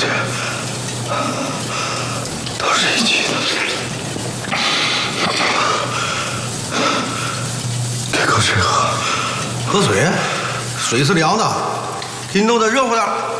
去，都是一起的。给口水喝。 喝水，水是凉的，给你弄得热乎点。